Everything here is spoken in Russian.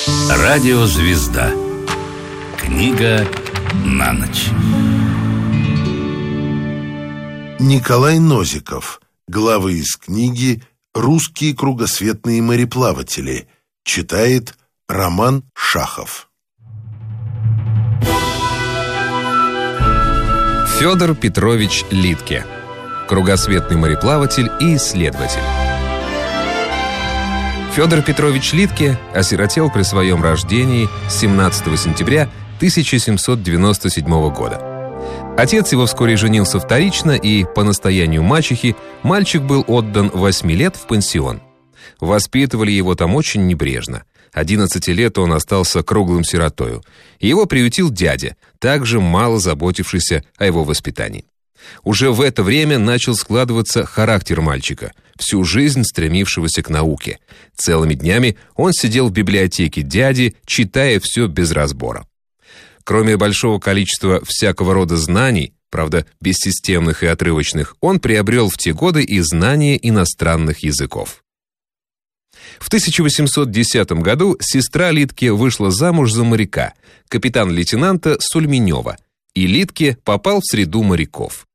Радиозвезда. Книга на ночь. Николай Нозиков. Главы из книги «Русские кругосветные мореплаватели». Читает Роман Шахов. Федор Петрович Литке. Кругосветный мореплаватель и исследователь. Федор Петрович Литке осиротел при своем рождении 17 сентября 1797 года. Отец его вскоре женился вторично, и по настоянию мачехи мальчик был отдан 8 лет в пансион. Воспитывали его там очень небрежно. 11 лет он остался круглым сиротою. Его приютил дядя, также мало заботившийся о его воспитании. Уже в это время начал складываться характер мальчика, всю жизнь стремившегося к науке. Целыми днями он сидел в библиотеке дяди, читая все без разбора. Кроме большого количества всякого рода знаний, правда, бессистемных и отрывочных, он приобрел в те годы и знания иностранных языков. В 1810 году сестра Литке вышла замуж за моряка, капитан-лейтенанта Сульменева, и Литке попал в среду моряков.